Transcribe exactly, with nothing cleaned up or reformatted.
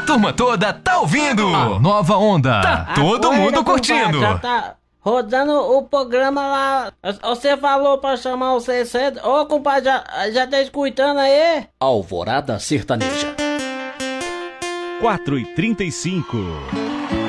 turma toda tá ouvindo. A nova onda. Tá todo Acorda, mundo curtindo. compadre, já tá rodando o programa lá. Você falou pra chamar o sessenta. Ô, compadre, já, já tá escutando aí? Alvorada Sertaneja. quatro e trinta e cinco.